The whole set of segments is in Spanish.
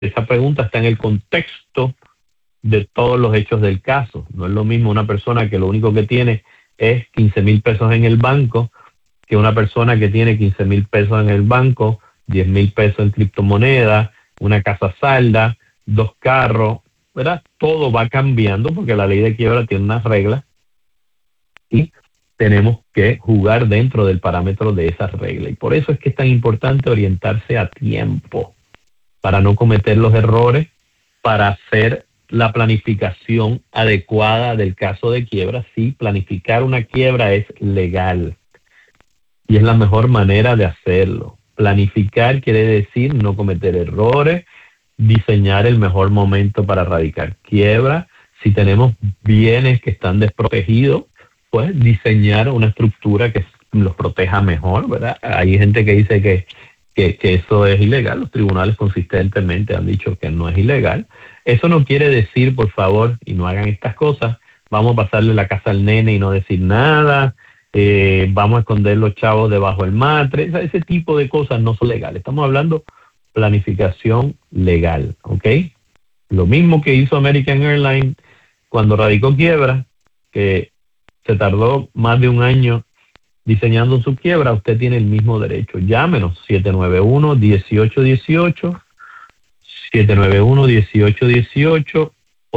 esa pregunta está en el contexto de todos los hechos del caso. No es lo mismo una persona que lo único que tiene es 15,000 pesos en el banco que una persona que tiene 15,000 pesos en el banco, 10,000 pesos en criptomonedas, una casa salda, 2 carros, ¿verdad? Todo va cambiando porque la ley de quiebra tiene unas reglas y tenemos que jugar dentro del parámetro de esas reglas. Y por eso es que es tan importante orientarse a tiempo para no cometer los errores, para hacer la planificación adecuada del caso de quiebra. Sí, planificar una quiebra es legal y es la mejor manera de hacerlo. Planificar quiere decir no cometer errores, diseñar el mejor momento para erradicar quiebra. Si tenemos bienes que están desprotegidos, pues diseñar una estructura que los proteja mejor, ¿verdad? Hay gente que dice que eso es ilegal. Los tribunales consistentemente han dicho que no es ilegal. Eso no quiere decir, por favor, y no hagan estas cosas, vamos a pasarle la casa al nene y no decir nada, vamos a esconder los chavos debajo del matre. Ese tipo de cosas no son legales. Estamos hablando planificación legal, ¿ok? Lo mismo que hizo American Airlines cuando radicó quiebra, que se tardó más de un año diseñando su quiebra. Usted tiene el mismo derecho. Llámenos 791-1818, 791-1818,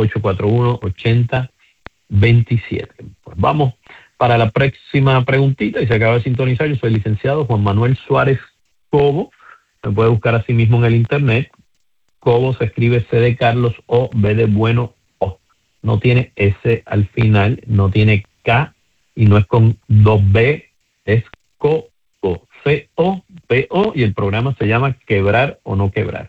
841-8027. Pues vamos para la próxima preguntita y se acaba de sintonizar. Yo soy el licenciado Juan Manuel Suárez Cobo. Me puede buscar así mismo en el internet. Cobo se escribe C de Carlos O, B de bueno, O. No tiene S al final, no tiene K y no es con 2B, es Cobo, C-O-B-O, y el programa se llama Quebrar o no quebrar.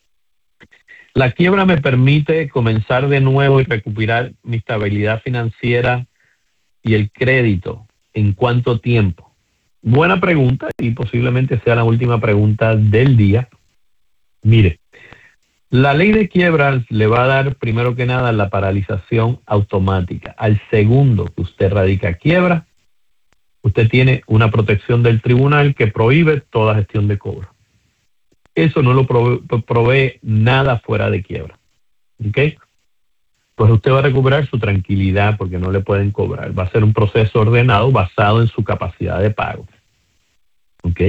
La quiebra me permite comenzar de nuevo y recuperar mi estabilidad financiera y el crédito. ¿En cuánto tiempo? Buena pregunta y posiblemente sea la última pregunta del día. Mire, la ley de quiebra le va a dar primero que nada la paralización automática. Al segundo que usted radica quiebra, usted tiene una protección del tribunal que prohíbe toda gestión de cobro. Eso no lo provee nada fuera de quiebra. ¿Ok? Pues usted va a recuperar su tranquilidad porque no le pueden cobrar. Va a ser un proceso ordenado basado en su capacidad de pago. ¿Ok?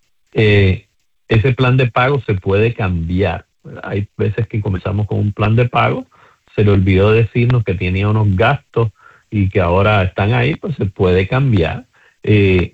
Ese plan de pago se puede cambiar. Hay veces que comenzamos con un plan de pago, se le olvidó decirnos que tenía unos gastos y que ahora están ahí, pues se puede cambiar. El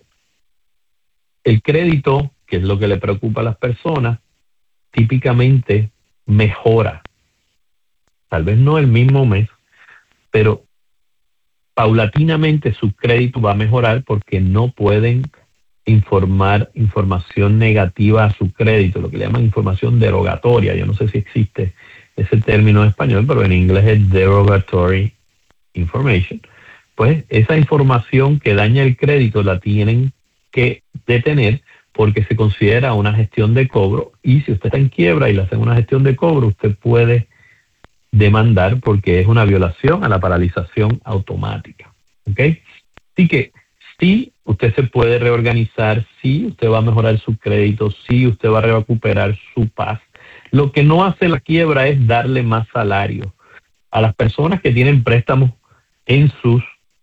crédito, que es lo que le preocupa a las personas, típicamente mejora. Tal vez no el mismo mes, pero paulatinamente su crédito va a mejorar porque no pueden informar información negativa a su crédito, lo que le llaman información derogatoria. Yo no sé si existe ese término en español, pero en inglés es derogatory information. Pues esa información que daña el crédito la tienen que detener porque se considera una gestión de cobro, y si usted está en quiebra y le hacen una gestión de cobro, usted puede demandar porque es una violación a la paralización automática. ¿Ok? Así que sí, usted se puede reorganizar, sí, usted va a mejorar su crédito, sí, usted va a recuperar su paz. Lo que no hace la quiebra es darle más salario. A las personas que tienen préstamos en sus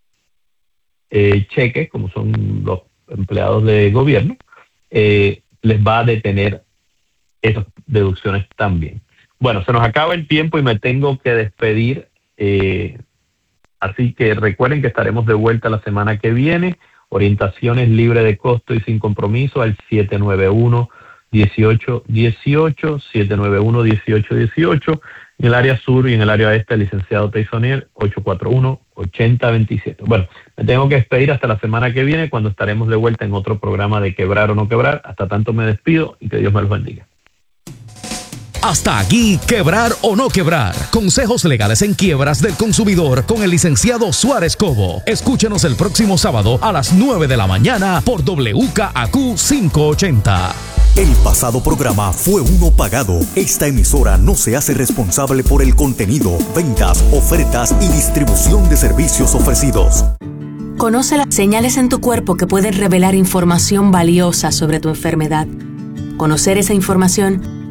cheques, como son los empleados de gobierno, les va a detener esas deducciones también. Bueno, se nos acaba el tiempo y me tengo que despedir. Así que recuerden que estaremos de vuelta la semana que viene. Orientaciones libre de costo y sin compromiso al 791-1818, 791-1818. En el área sur y en el área este, el licenciado Teisonier, 841-8027. Bueno, me tengo que despedir hasta la semana que viene, cuando estaremos de vuelta en otro programa de Quebrar o no quebrar. Hasta tanto me despido y que Dios me los bendiga. Hasta aquí, Quebrar o no quebrar. Consejos legales en quiebras del consumidor con el licenciado Suárez Cobo. Escúchenos el próximo sábado a las 9 de la mañana por WKAQ 580. El pasado programa fue uno pagado. Esta emisora no se hace responsable por el contenido, ventas, ofertas y distribución de servicios ofrecidos. Conoce las señales en tu cuerpo que pueden revelar información valiosa sobre tu enfermedad. Conocer esa información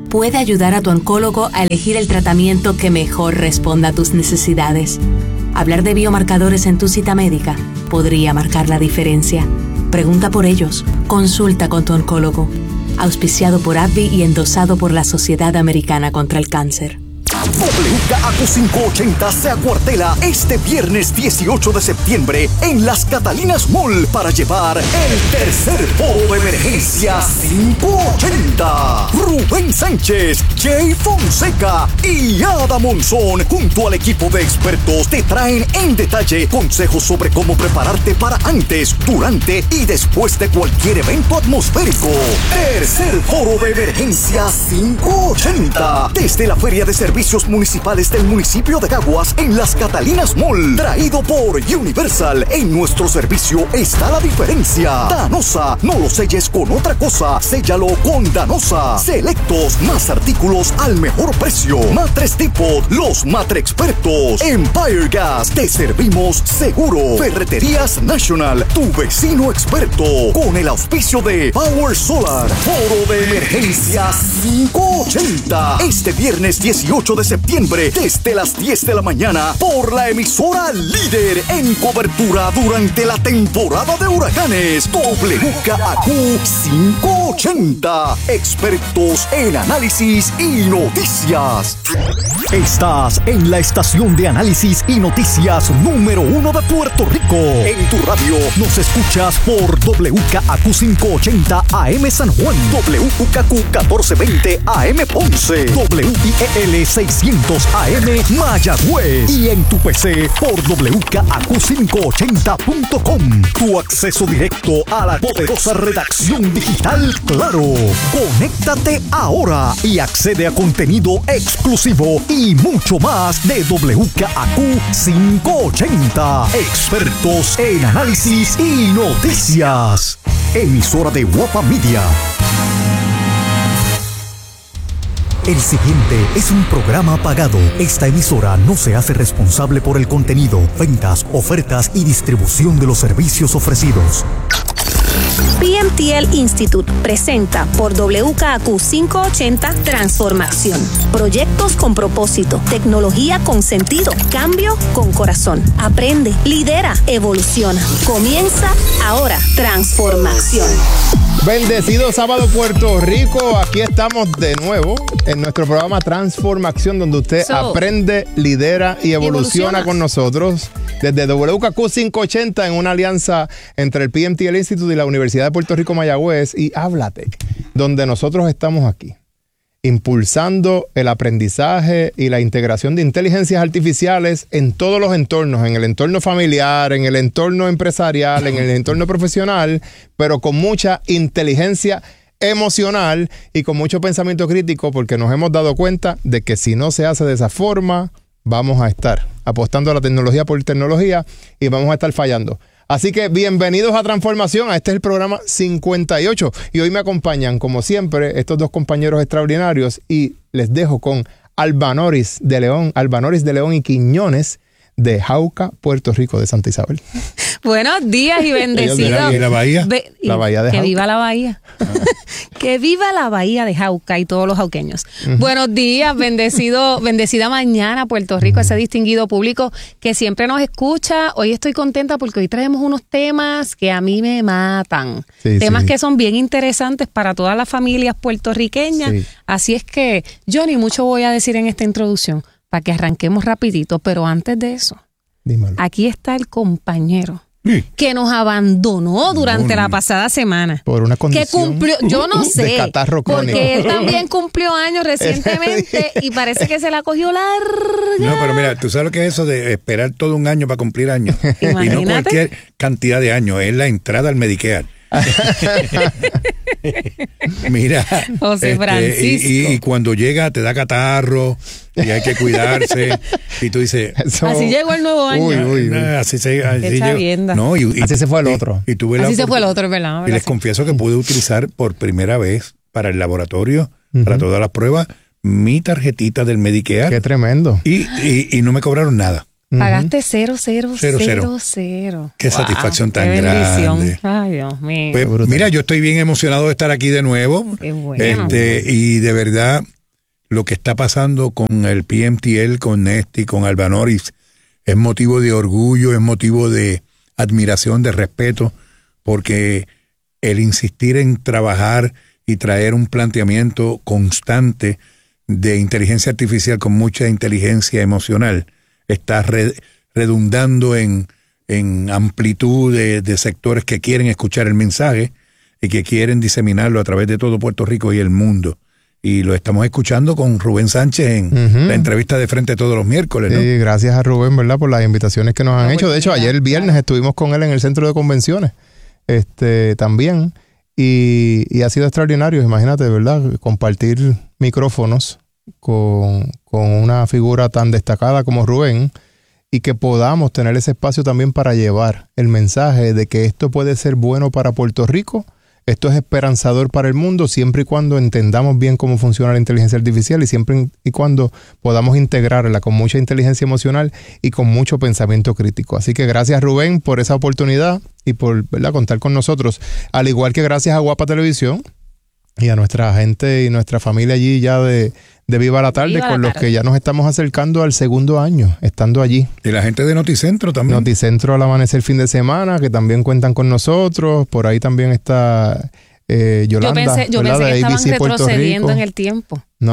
puede ayudar a tu oncólogo a elegir el tratamiento que mejor responda a tus necesidades. Hablar de biomarcadores en tu cita médica podría marcar la diferencia. Pregunta por ellos. Consulta con tu oncólogo. Auspiciado por AbbVie y endosado por la Sociedad Americana contra el Cáncer. WKAQ 580 se acuartela este viernes 18 de septiembre en Las Catalinas Mall para llevar el tercer foro de emergencia 580. Rubén Sánchez, Jay Fonseca y Ada Monzón junto al equipo de expertos te traen en detalle consejos sobre cómo prepararte para antes, durante y después de cualquier evento atmosférico. Tercer foro de emergencia 580 desde la Feria de Servicios Municipales del municipio de Caguas en Las Catalinas Mall. Traído por Universal. En nuestro servicio está la diferencia. Danosa, no lo selles con otra cosa, séllalo con Danosa. Selectos, más artículos al mejor precio. Matres Depot, los Matre Expertos. Empire Gas, te servimos seguro. Ferreterías National, tu vecino experto. Con el auspicio de Power Solar. Foro de emergencia 580. Este viernes 18 de septiembre desde las 10 de la mañana por la emisora líder en cobertura durante la temporada de huracanes. WKAQ 580. Expertos en análisis y noticias. Estás en la estación de análisis y noticias número 1 de Puerto Rico. En tu radio nos escuchas por WKAQ 580 AM San Juan, WKAQ 1420 AM Ponce, WIEL 600 AM Mayagüez y en tu PC por WKAQ580.com. Tu acceso directo a la poderosa redacción digital Claro. Conéctate ahora y accede a contenido exclusivo y mucho más de WKAQ 580. Expertos en análisis y noticias. Emisora de Guapa Media. El siguiente es un programa pagado. Esta emisora no se hace responsable por el contenido, ventas, ofertas y distribución de los servicios ofrecidos. PMTL Institute presenta por WKAQ 580 Transformación. Proyectos con propósito, tecnología con sentido, cambio con corazón. Aprende, lidera, evoluciona. Comienza ahora. Transformación. Bendecido sábado Puerto Rico, aquí estamos de nuevo en nuestro programa Transformación, donde usted aprende, lidera y evoluciona con nosotros desde WKAQ 580 en una alianza entre el PMTL Institute y la Universidad de Puerto Rico Mayagüez y Hablatec, donde nosotros estamos aquí impulsando el aprendizaje y la integración de inteligencias artificiales en todos los entornos, en el entorno familiar, en el entorno empresarial, en el entorno profesional, pero con mucha inteligencia emocional y con mucho pensamiento crítico, porque nos hemos dado cuenta de que si no se hace de esa forma, vamos a estar apostando a la tecnología por tecnología y vamos a estar fallando. Así que bienvenidos a Transformación, este es el programa 58 y hoy me acompañan, como siempre, estos dos compañeros extraordinarios y les dejo con Albanoris de León y Quiñones de Jauca, Puerto Rico, de Santa Isabel. Buenos días y bendecidos. ¿Y la bahía? La bahía de Jauca. Que viva la bahía. Que viva la bahía de Jauca y todos los jauqueños. Buenos días, bendecida mañana, Puerto Rico, ese distinguido público que siempre nos escucha. Hoy estoy contenta porque hoy traemos unos temas que a mí me matan. Temas que son bien interesantes para todas las familias puertorriqueñas. Sí. Así es que yo ni mucho voy a decir en esta introducción para que arranquemos rapidito, pero antes de eso, dímelo. Aquí está el compañero que nos abandonó durante la pasada semana. Por una condición que cumplió, yo no sé, de catarro crónico. Porque él también cumplió años recientemente y parece que se la cogió larga. No, pero mira, tú sabes lo que es eso de esperar todo un año para cumplir años. Imagínate. Y no cualquier cantidad de años, es la entrada al Medicare. Mira, José Francisco. Y cuando llega te da catarro y hay que cuidarse y tú dices así llegó el nuevo año. Así se llegó. No, así se fue el otro. Así se fue el otro, ¿verdad? Y les confieso que pude utilizar por primera vez para el laboratorio, para todas las pruebas, mi tarjetita del Medicare. Qué tremendo. Y no me cobraron nada. Pagaste 0. Qué satisfacción tan grande. Ay, Dios mío. Pues, mira, yo estoy bien emocionado de estar aquí de nuevo. Qué bueno. Y de verdad, lo que está pasando con el PMTL, con Nesti, con Albanoris, es motivo de orgullo, es motivo de admiración, de respeto, porque el insistir en trabajar y traer un planteamiento constante de inteligencia artificial con mucha inteligencia emocional está redundando en amplitud de sectores que quieren escuchar el mensaje y que quieren diseminarlo a través de todo Puerto Rico y el mundo. Y lo estamos escuchando con Rubén Sánchez en la entrevista de Frente todos los miércoles, ¿no? Sí, gracias a Rubén, ¿verdad?, por las invitaciones que nos han hecho. De hecho, ayer el viernes estuvimos con él en el centro de convenciones también. Y ha sido extraordinario, imagínate, ¿verdad?, compartir micrófonos con una figura tan destacada como Rubén, y que podamos tener ese espacio también para llevar el mensaje de que esto puede ser bueno para Puerto Rico, esto es esperanzador para el mundo, siempre y cuando entendamos bien cómo funciona la inteligencia artificial y siempre y cuando podamos integrarla con mucha inteligencia emocional y con mucho pensamiento crítico. Así que gracias, Rubén, por esa oportunidad y por, ¿verdad?, contar con nosotros. Al igual que gracias a Guapa Televisión y a nuestra gente y nuestra familia allí ya de Viva la Tarde, con los que ya nos estamos acercando al segundo año, estando allí. Y la gente de Noticentro también. Noticentro al amanecer fin de semana, que también cuentan con nosotros. Por ahí también está Yolanda. Yo pensé que estaban retrocediendo en el tiempo. No,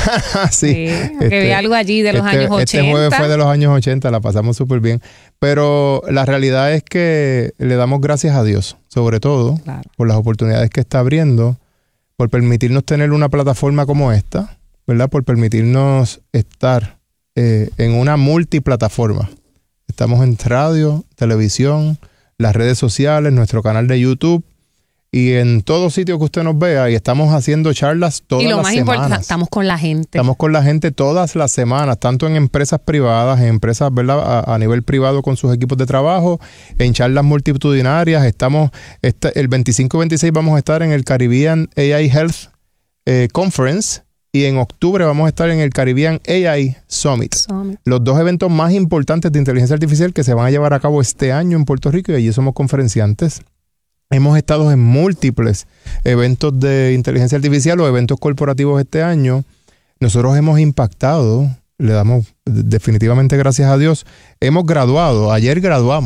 sí. Que vi algo allí de los años 80. Este jueves fue de los años 80, la pasamos súper bien. Pero la realidad es que le damos gracias a Dios, sobre todo, por las oportunidades que está abriendo, por permitirnos tener una plataforma como esta, ¿verdad?, por permitirnos estar en una multiplataforma. Estamos en radio, televisión, las redes sociales, nuestro canal de YouTube y en todo sitio que usted nos vea, y estamos haciendo charlas todas las semanas. Y lo más importante, estamos con la gente. Estamos con la gente todas las semanas, tanto en empresas privadas, en empresas, ¿verdad?, a nivel privado con sus equipos de trabajo, en charlas multitudinarias. Estamos el 25 y 26 vamos a estar en el Caribbean AI Health Conference, y en octubre vamos a estar en el Caribbean AI Summit. Los dos eventos más importantes de inteligencia artificial que se van a llevar a cabo este año en Puerto Rico, y allí somos conferenciantes. Hemos estado en múltiples eventos de inteligencia artificial o eventos corporativos este año. Nosotros hemos impactado, le damos definitivamente gracias a Dios. Hemos graduado, ayer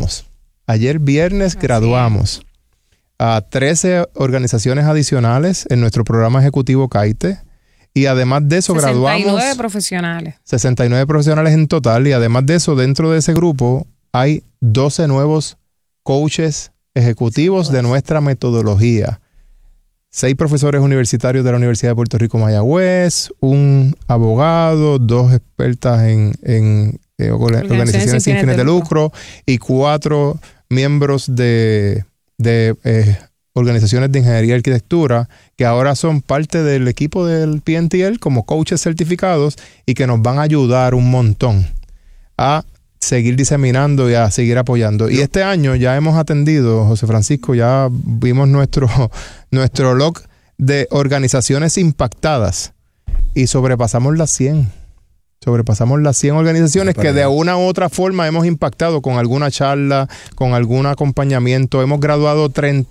viernes graduamos a 13 organizaciones adicionales en nuestro programa ejecutivo CAITE. Y además de eso 69 profesionales. 69 profesionales en total. Y además de eso, dentro de ese grupo hay 12 nuevos coaches ejecutivos de nuestra metodología. 6 profesores universitarios de la Universidad de Puerto Rico Mayagüez, un abogado, 2 expertas en organizaciones sin fines de lucro y 4 miembros de organizaciones de ingeniería y arquitectura que ahora son parte del equipo del PMTL como coaches certificados y que nos van a ayudar un montón a seguir diseminando y a seguir apoyando. Y este año ya hemos atendido, José Francisco, ya vimos nuestro log de organizaciones impactadas y sobrepasamos las 100. Sobrepasamos las 100 organizaciones que de una u otra forma hemos impactado con alguna charla, con algún acompañamiento. Hemos graduado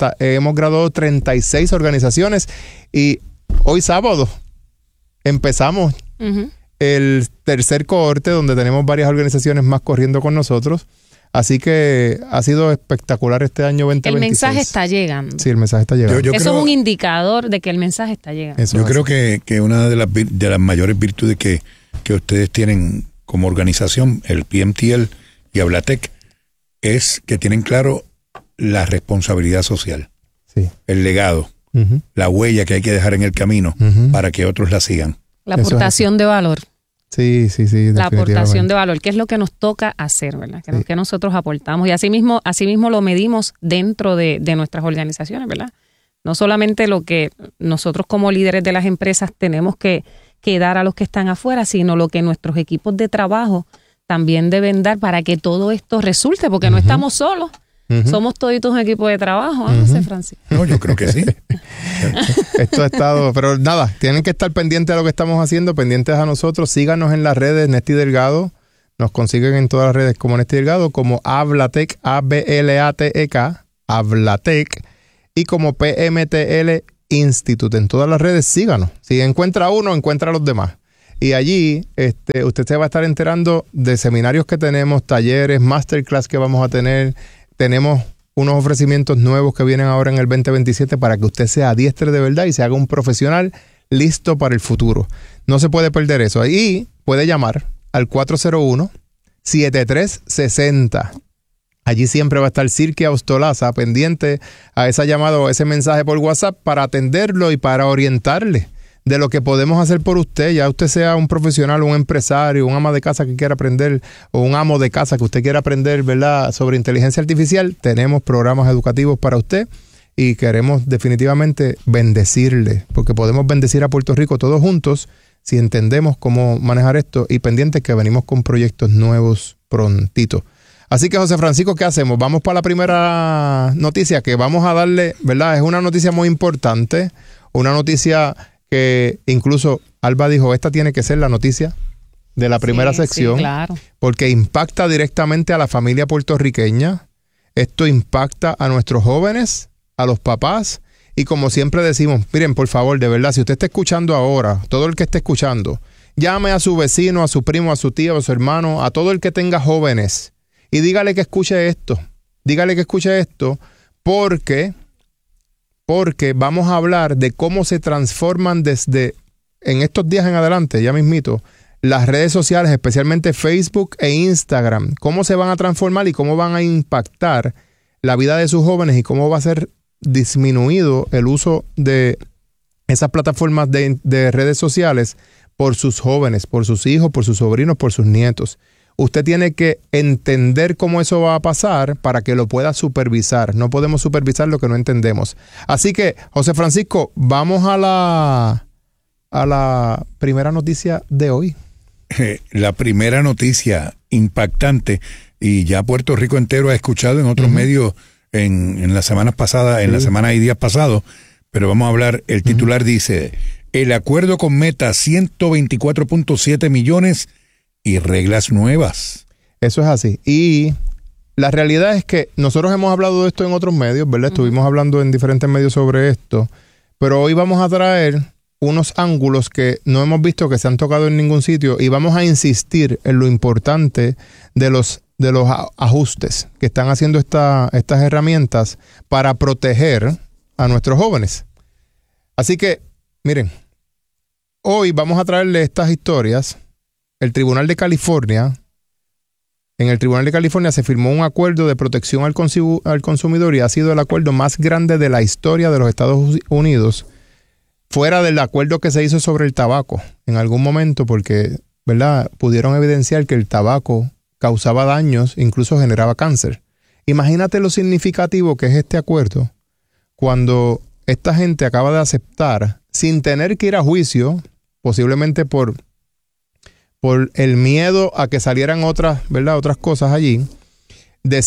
36 organizaciones y hoy sábado empezamos el tercer cohorte donde tenemos varias organizaciones más corriendo con nosotros. Así que ha sido espectacular este año 2026. El mensaje está llegando. Sí, el mensaje está llegando. Eso es un indicador de que el mensaje está llegando. Yo creo que una de las mayores virtudes que ustedes tienen como organización, el PMTL y Hablatec, es que tienen claro la responsabilidad social, el legado, la huella que hay que dejar en el camino para que otros la sigan. La aportación de valor. Sí. La aportación de valor, que es lo que nos toca hacer, ¿verdad? Que nosotros aportamos. Y así mismo lo medimos dentro de nuestras organizaciones, ¿verdad? No solamente lo que nosotros como líderes de las empresas tenemos que dar a los que están afuera, sino lo que nuestros equipos de trabajo también deben dar para que todo esto resulte, porque no estamos solos. Somos toditos un equipo de trabajo, ¿no, José Francisco? No, yo creo que sí. Esto ha estado, pero nada, tienen que estar pendientes de lo que estamos haciendo, pendientes a nosotros. Síganos en las redes, Nesti Delgado. Nos consiguen en todas las redes como Nesti Delgado, como Hablatec, ABLATEK, Hablatec, y como PMTL Institute. En todas las redes, síganos. Si encuentra uno, encuentra a los demás. Y allí usted se va a estar enterando de seminarios que tenemos, talleres, masterclass que vamos a tener. Tenemos unos ofrecimientos nuevos que vienen ahora en el 2027 para que usted se adiestre de verdad y se haga un profesional listo para el futuro. No se puede perder eso. Y puede llamar al 401-7360. Allí siempre va a estar Cirque Austolaza pendiente a esa llamada o ese mensaje por WhatsApp para atenderlo y para orientarle de lo que podemos hacer por usted. Ya usted sea un profesional, un empresario, un ama de casa que quiera aprender o un amo de casa que usted quiera aprender, ¿verdad?, sobre inteligencia artificial. Tenemos programas educativos para usted y queremos definitivamente bendecirle, porque podemos bendecir a Puerto Rico todos juntos si entendemos cómo manejar esto, y pendientes que venimos con proyectos nuevos prontito. Así que, José Francisco, ¿qué hacemos? Vamos para la primera noticia que vamos a darle, ¿verdad? Es una noticia muy importante, una noticia que incluso Alba dijo, esta tiene que ser la noticia de la primera sección, sí, claro, porque impacta directamente a la familia puertorriqueña. Esto impacta a nuestros jóvenes, a los papás, y como siempre decimos, miren, por favor, de verdad, si usted está escuchando ahora, todo el que esté escuchando, llame a su vecino, a su primo, a su tío, a su hermano, a todo el que tenga jóvenes, y dígale que escuche esto. Dígale que escuche esto porque vamos a hablar de cómo se transforman desde en estos días en adelante, ya mismito, las redes sociales, especialmente Facebook e Instagram, cómo se van a transformar y cómo van a impactar la vida de sus jóvenes y cómo va a ser disminuido el uso de esas plataformas de redes sociales por sus jóvenes, por sus hijos, por sus sobrinos, por sus nietos. Usted tiene que entender cómo eso va a pasar para que lo pueda supervisar. No podemos supervisar lo que no entendemos. Así que, José Francisco, vamos a la primera noticia de hoy. La primera noticia impactante, y ya Puerto Rico entero ha escuchado en otros medios en las semanas pasadas, en la semana y días pasados, pero vamos a hablar, el titular dice, el acuerdo con Meta, 124.7 millones y reglas nuevas. Eso es así. Y la realidad es que nosotros hemos hablado de esto en otros medios, ¿verdad? Estuvimos hablando en diferentes medios sobre esto, pero hoy vamos a traer unos ángulos que no hemos visto, que se han tocado en ningún sitio, y vamos a insistir en lo importante de los ajustes que están haciendo estas herramientas para proteger a nuestros jóvenes. Así que, miren, hoy vamos a traerle estas historias. En el Tribunal de California se firmó un acuerdo de protección al consumidor, y ha sido el acuerdo más grande de la historia de los Estados Unidos, fuera del acuerdo que se hizo sobre el tabaco en algún momento, porque, ¿verdad?, pudieron evidenciar que el tabaco causaba daños, incluso generaba cáncer. Imagínate lo significativo que es este acuerdo cuando esta gente acaba de aceptar, sin tener que ir a juicio, posiblemente por el miedo a que salieran otras cosas allí, de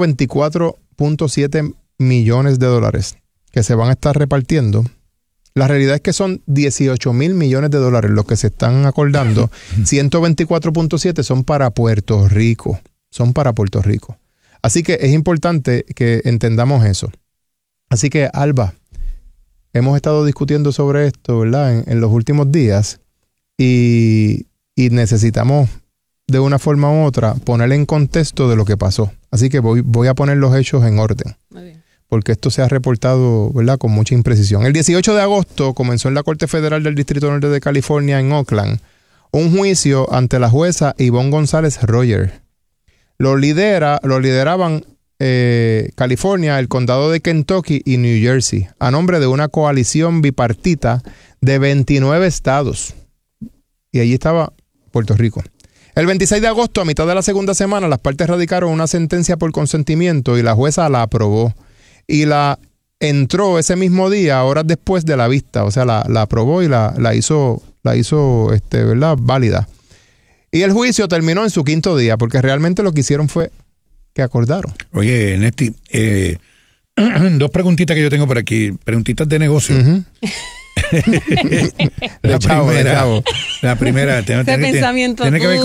124.7 millones de dólares que se van a estar repartiendo. La realidad es que son 18 mil millones de dólares los que se están acordando. 124.7 son para Puerto Rico. Así que es importante que entendamos eso. Así que, Alba, hemos estado discutiendo sobre esto, ¿verdad?, en los últimos días, y necesitamos de una forma u otra ponerle en contexto de lo que pasó. Así que voy a poner los hechos en orden. Muy bien. Porque esto se ha reportado, ¿verdad?, con mucha imprecisión. El 18 de agosto comenzó en la Corte Federal del Distrito Norte de California, en Oakland, un juicio ante la jueza Ivonne González Royer. Lo lideraban California, el condado de Kentucky y New Jersey, a nombre de una coalición bipartita de 29 estados. Y allí estaba Puerto Rico. El 26 de agosto, a mitad de la segunda semana, las partes radicaron una sentencia por consentimiento y la jueza la aprobó. Y la entró ese mismo día, horas después de la vista. O sea, la aprobó y la hizo ¿verdad?, válida. Y el juicio terminó en su quinto día, porque realmente lo que hicieron fue que acordaron. Oye, Nesti, dos preguntitas que yo tengo por aquí, preguntitas de negocio. La primera tiene que ver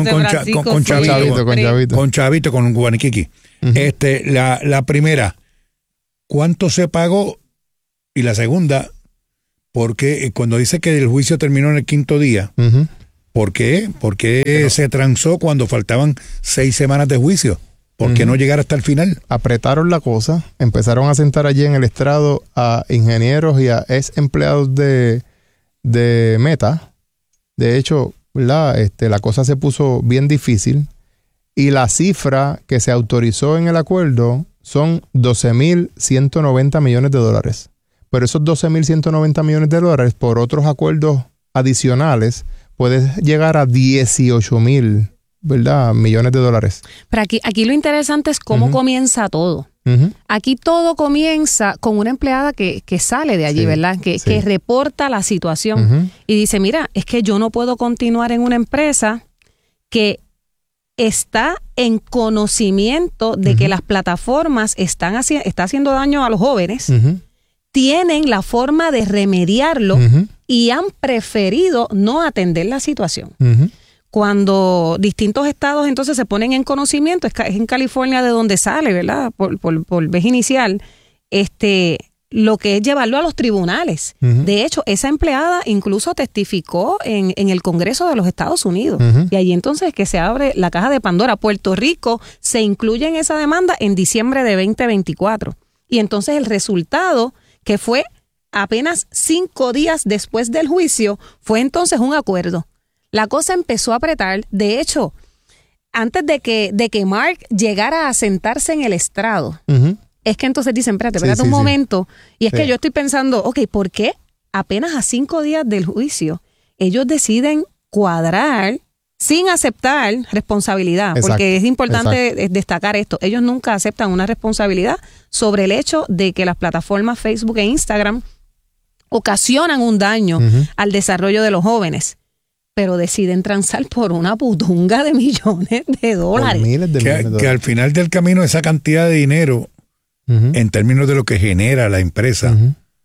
con Chavito, con Guaniquiqui. La primera, ¿cuánto se pagó? Y la segunda, porque cuando dice que el juicio terminó en el quinto día, ¿Por qué? ¿Por qué se transó cuando faltaban 6 semanas de juicio? ¿Por qué no llegar hasta el final? Apretaron la cosa, empezaron a sentar allí en el estrado a ingenieros y a ex empleados de Meta. De hecho, ¿verdad? La cosa se puso bien difícil y la cifra que se autorizó en el acuerdo son $12,190 millones. Pero esos $12,190 millones por otros acuerdos adicionales puede llegar a 18,000, ¿verdad? millones de dólares. Pero aquí lo interesante es cómo comienza todo. Aquí todo comienza con una empleada que sale de allí, ¿verdad? Que reporta la situación y dice, mira, es que yo no puedo continuar en una empresa que está en conocimiento de que las plataformas está haciendo daño a los jóvenes, tienen la forma de remediarlo y han preferido no atender la situación. Cuando distintos estados entonces se ponen en conocimiento, es en California de donde sale, ¿verdad? Por vez inicial, lo que es llevarlo a los tribunales. De hecho, esa empleada incluso testificó en el Congreso de los Estados Unidos. Y allí entonces es que se abre la caja de Pandora. Puerto Rico se incluye en esa demanda en diciembre de 2024. Y entonces el resultado, que fue apenas 5 días después del juicio, fue entonces un acuerdo. La cosa empezó a apretar. De hecho, antes de que Mark llegara a sentarse en el estrado, es que entonces dicen, espérate un momento. Y es que yo estoy pensando, ok, ¿por qué apenas a 5 días del juicio ellos deciden cuadrar sin aceptar responsabilidad? Exacto, porque es importante destacar esto. Ellos nunca aceptan una responsabilidad sobre el hecho de que las plataformas Facebook e Instagram ocasionan un daño al desarrollo de los jóvenes, pero deciden transar por una putunga de millones de dólares. Miles de millones de dólares. Que al final del camino esa cantidad de dinero, en términos de lo que genera la empresa,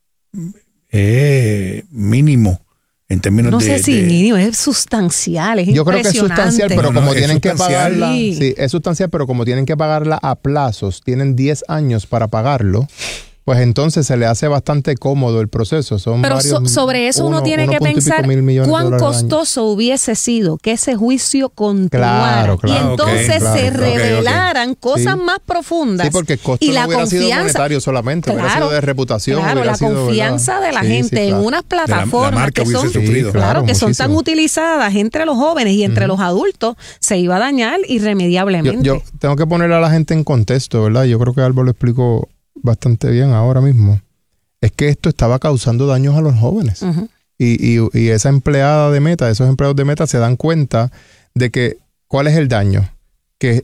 es mínimo. En términos no sé si mínimo, es sustancial, es yo creo que es sustancial, pero como tienen que pagarla, sí, es sustancial, pero como tienen que pagarla a plazos, tienen 10 años para pagarlo, pues entonces se le hace bastante cómodo el proceso. Pero sobre eso uno tiene que pensar cuán costoso hubiese sido que ese juicio continuara. Claro, y entonces se revelaran cosas más profundas. Sí, porque el costo y no hubiera sido monetario solamente, hubiera sido de reputación. Claro, la confianza de la gente en unas plataformas que son, que son tan utilizadas entre los jóvenes y entre los adultos, se iba a dañar irremediablemente. Yo tengo que poner a la gente en contexto, ¿verdad? Yo creo que Albo lo explicó bastante bien ahora mismo. Es que esto estaba causando daños a los jóvenes. Y esa empleada de Meta, esos empleados de Meta se dan cuenta de que, ¿cuál es el daño? Que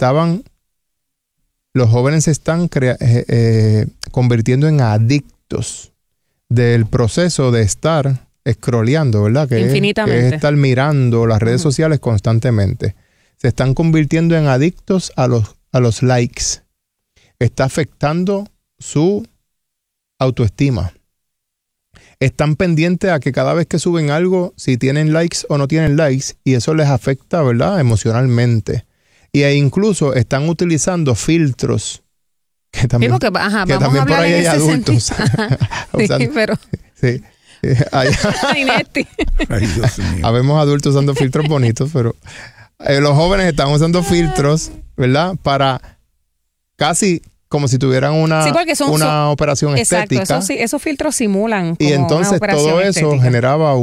los jóvenes se están convirtiendo en adictos del proceso de estar scrolleando, ¿verdad? Que infinitamente. Es estar mirando las redes sociales constantemente. Se están convirtiendo en adictos a los likes. Está afectando su autoestima. Están pendientes a que cada vez que suben algo, si tienen likes o no tienen likes, y eso les afecta, ¿verdad? Emocionalmente. Y incluso están utilizando filtros que también, por ahí hay adultos. Sí, pero... Sí. Ay, Dios mío. Habemos adultos usando filtros bonitos, pero los jóvenes están usando filtros, ¿verdad? Para casi como si tuvieran una operación exacto, estética. Esos filtros simulan como y entonces una todo eso estética. generaba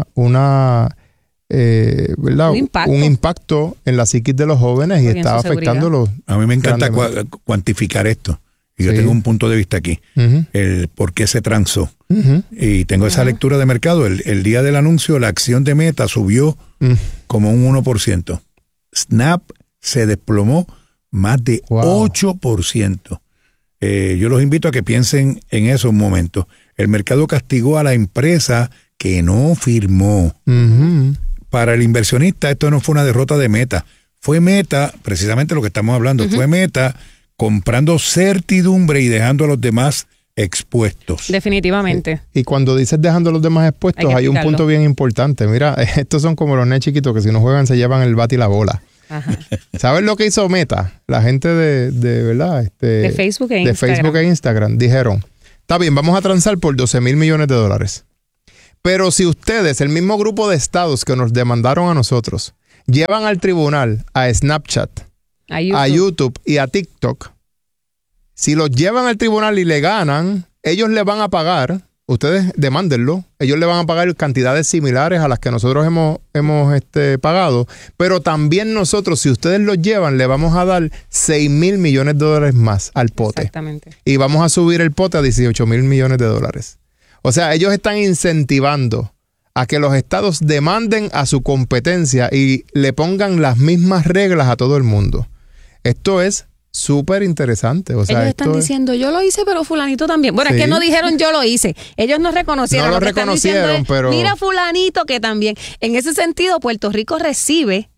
¿verdad? Un impacto en la psiquis de los jóvenes y estaba afectándolos. A mí me encanta cuantificar esto. Y yo tengo un punto de vista aquí. El por qué se transó. Y tengo esa lectura de mercado. El día del anuncio, la acción de Meta subió como un 1%. Snap se desplomó más de 8%. Yo los invito a que piensen en eso un momento. El mercado castigó a la empresa que no firmó. Para el inversionista esto no fue una derrota de Meta. Fue Meta, precisamente lo que estamos hablando, fue Meta comprando certidumbre y dejando a los demás expuestos. Definitivamente. Y cuando dices dejando a los demás expuestos, hay un punto bien importante. Mira, estos son como los nenes chiquitos que si no juegan se llevan el bate y la bola. ¿Sabes lo que hizo Meta? La gente de ¿verdad? De Facebook e Instagram. Facebook e Instagram dijeron, está bien, vamos a transar por $12,000 millones. Pero si ustedes, el mismo grupo de estados que nos demandaron a nosotros, llevan al tribunal a Snapchat, a YouTube y a TikTok, si los llevan al tribunal y le ganan, ellos le van a pagar, ustedes demándenlo, ellos le van a pagar cantidades similares a las que nosotros hemos pagado, pero también nosotros, si ustedes los llevan, le vamos a dar $6 mil millones más al pote. Exactamente. Y vamos a subir el pote a $18 mil millones. O sea, ellos están incentivando a que los estados demanden a su competencia y le pongan las mismas reglas a todo el mundo. Esto es súper interesante. O sea, ellos están diciendo, yo lo hice, pero fulanito también. Bueno, sí. Es que no dijeron yo lo hice. Ellos no reconocieron. No lo reconocieron, pero... Mira fulanito que también. En ese sentido, Puerto Rico recibe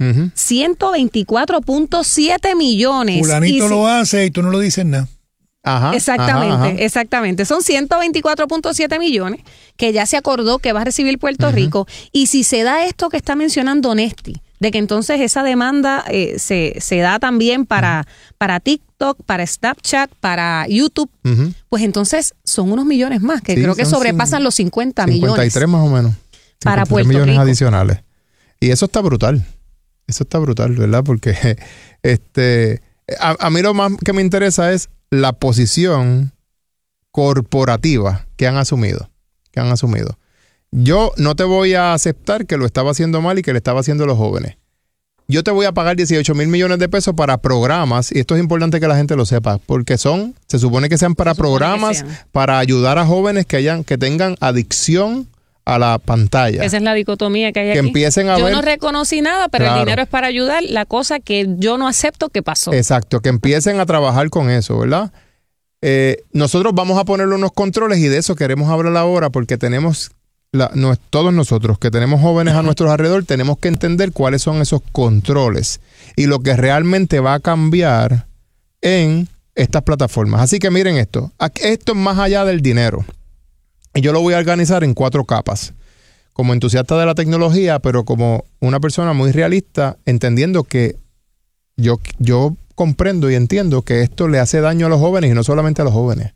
124.7 millones. Fulanito lo hace y tú no lo dices nada. Ajá, exactamente, exactamente. Son 124.7 millones que ya se acordó que va a recibir Puerto Rico. Y si se da esto que está mencionando Nesti, de que entonces esa demanda se da también para TikTok, para Snapchat, para YouTube, pues entonces son unos millones más, que creo que sobrepasan los 50 millones. 53 más o menos. Para Puerto millones Rico. Adicionales. Y eso está brutal. Eso está brutal, ¿verdad? Porque a mí lo más que me interesa es la posición corporativa que han asumido. Yo no te voy a aceptar que lo estaba haciendo mal y que le estaba haciendo a los jóvenes. Yo te voy a pagar 18 mil millones de pesos para programas, y esto es importante que la gente lo sepa, porque se supone que sean para programas, para ayudar a jóvenes que tengan adicción a la pantalla. Esa es la dicotomía que hay aquí. Empiecen a ver. Yo no reconocí nada, pero el dinero es para ayudar. La cosa que yo no acepto que pasó. Exacto, que empiecen a trabajar con eso, ¿verdad? Nosotros vamos a ponerle unos controles y de eso queremos hablar ahora porque tenemos, todos nosotros que tenemos jóvenes a nuestro alrededor, tenemos que entender cuáles son esos controles y lo que realmente va a cambiar en estas plataformas. Así que miren esto es más allá del dinero. Y yo lo voy a organizar en 4 capas. Como entusiasta de la tecnología, pero como una persona muy realista, entendiendo que yo comprendo y entiendo que esto le hace daño a los jóvenes y no solamente a los jóvenes.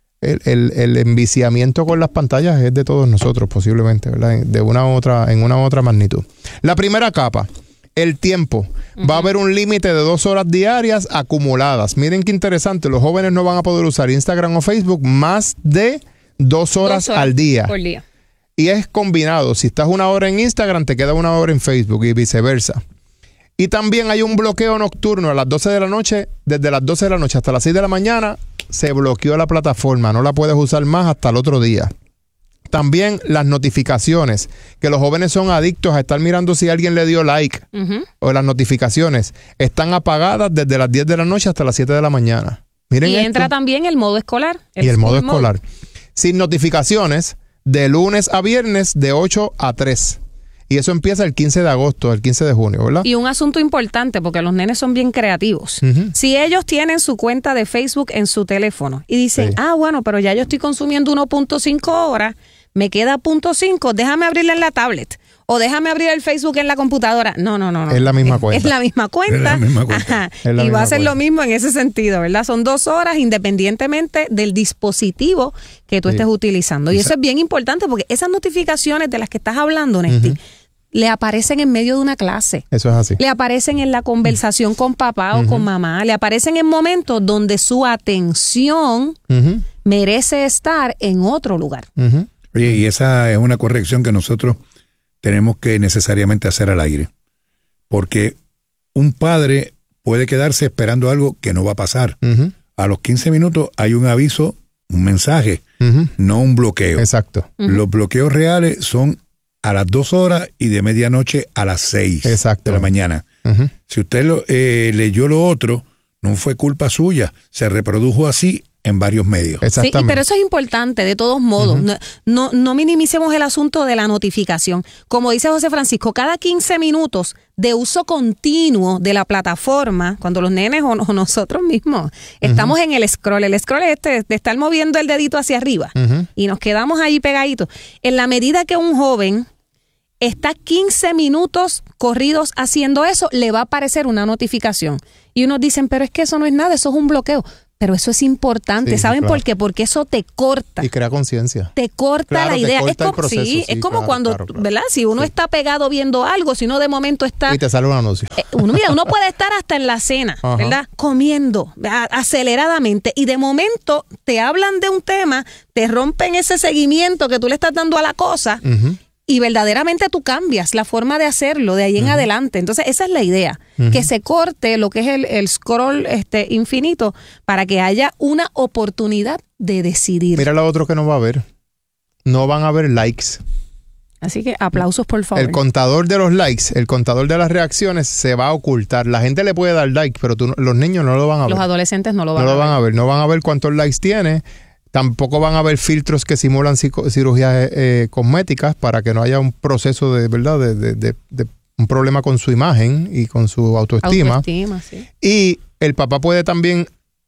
El enviciamiento con las pantallas es de todos nosotros posiblemente, ¿verdad? En una u otra magnitud. La primera capa, el tiempo. Va a haber un límite de 2 horas diarias acumuladas. Miren qué interesante, los jóvenes no van a poder usar Instagram o Facebook más de 2 horas al día. Por día. Y es combinado. Si estás 1 hora en Instagram, te queda 1 hora en Facebook y viceversa. Y también hay un bloqueo nocturno a las 12 de la noche. Desde las 12 de la noche hasta las 6 de la mañana se bloqueó la plataforma. No la puedes usar más hasta el otro día. También las notificaciones, que los jóvenes son adictos a estar mirando si alguien le dio like. O las notificaciones están apagadas desde las 10 de la noche hasta las 7 de la mañana. Miren y esto. entra también el modo escolar. El modo escolar. Sin notificaciones, de lunes a viernes, de 8 a 3. Y eso empieza el 15 de agosto, el 15 de junio, ¿verdad? Y un asunto importante, porque los nenes son bien creativos. Si ellos tienen su cuenta de Facebook en su teléfono y dicen, bueno, pero ya yo estoy consumiendo 1.5 horas, me queda 0.5, déjame abrirla en la tablet. O déjame abrir el Facebook en la computadora. No. Es la misma cuenta. Es la misma cuenta. Ajá. Y va a ser lo mismo en ese sentido, ¿verdad? Son 2 horas independientemente del dispositivo que tú estés utilizando. Y eso es bien importante porque esas notificaciones de las que estás hablando, Nesti, le aparecen en medio de una clase. Eso es así. Le aparecen en la conversación con papá o con mamá. Le aparecen en momentos donde su atención merece estar en otro lugar. Oye, y esa es una corrección que nosotros tenemos que necesariamente hacer al aire. Porque un padre puede quedarse esperando algo que no va a pasar. A los 15 minutos hay un aviso, un mensaje, no un bloqueo. Exacto. Los bloqueos reales son a las 2 horas y de medianoche a las 6 de la mañana. Si usted leyó lo otro, no fue culpa suya. Se reprodujo así en varios medios. Sí, pero eso es importante, de todos modos. No minimicemos el asunto de la notificación. Como dice José Francisco, cada 15 minutos de uso continuo de la plataforma, cuando los nenes o nosotros mismos estamos en el scroll. El scroll es de estar moviendo el dedito hacia arriba y nos quedamos ahí pegaditos. En la medida que un joven está 15 minutos corridos haciendo eso, le va a aparecer una notificación. Y unos dicen, pero es que eso no es nada, eso es un bloqueo. Pero eso es importante, ¿saben por qué? Porque eso te corta. Y crea conciencia. Te corta la idea. Corta el proceso, es como cuando, ¿verdad? Si uno está pegado viendo algo, si uno de momento está... Y te sale un anuncio. Uno puede estar hasta en la cena, ¿verdad? Comiendo aceleradamente y de momento te hablan de un tema, te rompen ese seguimiento que tú le estás dando a la cosa y verdaderamente tú cambias la forma de hacerlo de ahí en adelante. Entonces, esa es la idea, que se corte lo que es el scroll infinito para que haya una oportunidad de decidir. Mira lo otro que no va a haber. No van a haber likes. Así que aplausos, por favor. El contador de los likes, el contador de las reacciones se va a ocultar. La gente le puede dar like, pero los niños no lo van a ver. Los adolescentes no lo van a ver. No lo van a ver. No van a ver cuántos likes tiene. Tampoco van a haber filtros que simulan cirugías cosméticas para que no haya un proceso de verdad de un problema con su imagen y con su autoestima. Sí. Y el papá puede también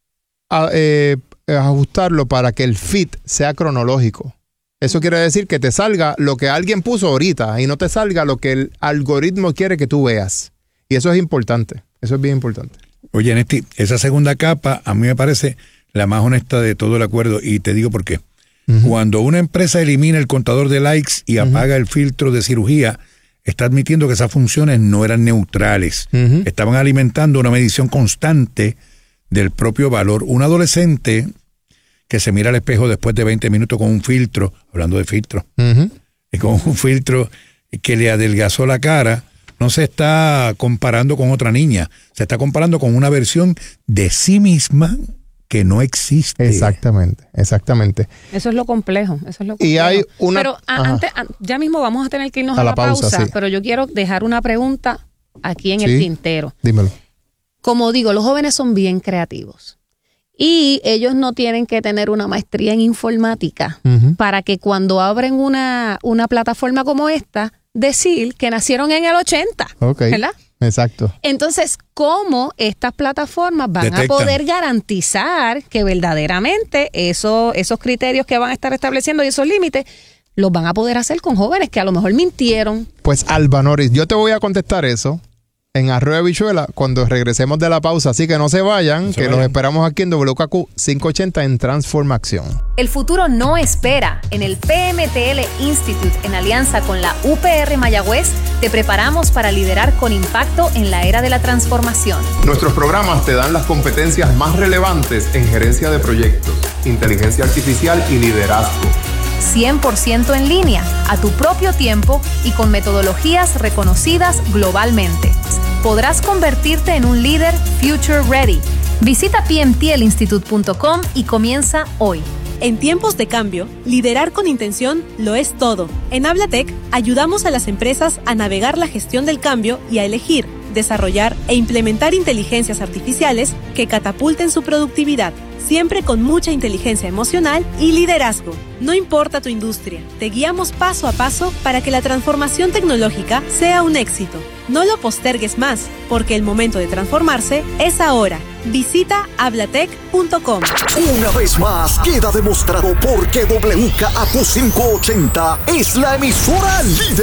ajustarlo para que el feed sea cronológico. Eso quiere decir que te salga lo que alguien puso ahorita y no te salga lo que el algoritmo quiere que tú veas. Y eso es importante. Eso es bien importante. Oye, Nesti, esa segunda capa a mí me parece la más honesta de todo el acuerdo, y te digo por qué. Cuando una empresa elimina el contador de likes y apaga el filtro de cirugía, está admitiendo que esas funciones no eran neutrales. Estaban alimentando una medición constante del propio valor. Un adolescente que se mira al espejo después de 20 minutos con un filtro, hablando de filtro, y con un filtro que le adelgazó la cara, no se está comparando con otra niña, se está comparando con una versión de sí misma que no existe. Exactamente. Eso es lo complejo. Y hay una... Pero antes, ya mismo vamos a tener que irnos a la pausa, pero yo quiero dejar una pregunta aquí en el tintero. Dímelo. Como digo, los jóvenes son bien creativos y ellos no tienen que tener una maestría en informática para que cuando abren una plataforma como esta, decir que nacieron en el 80, ¿verdad? Exacto. Entonces, ¿cómo estas plataformas van a poder garantizar que verdaderamente esos criterios que van a estar estableciendo y esos límites los van a poder hacer con jóvenes que a lo mejor mintieron? Pues, Alba Noris, yo te voy a contestar eso en Arroyo de Habichuela cuando regresemos de la pausa, así que no se vayan, los esperamos aquí en WKQ 580 en Transformación. El futuro no espera. En el PMTL Institute, en alianza con la UPR Mayagüez, te preparamos para liderar con impacto en la era de la transformación. Nuestros programas te dan las competencias más relevantes en gerencia de proyectos, inteligencia artificial y liderazgo. 100% en línea, a tu propio tiempo y con metodologías reconocidas globalmente. Podrás convertirte en un líder future ready. Visita pmtlinstitute.com y comienza hoy. En tiempos de cambio, liderar con intención lo es todo. En Hablatec ayudamos a las empresas a navegar la gestión del cambio y a elegir, desarrollar e implementar inteligencias artificiales que catapulten su productividad, siempre con mucha inteligencia emocional y liderazgo. No importa tu industria, te guiamos paso a paso para que la transformación tecnológica sea un éxito. No lo postergues más, porque el momento de transformarse es ahora. Visita hablatec.com. Una vez más, queda demostrado por qué WKQ 580 es la emisora líder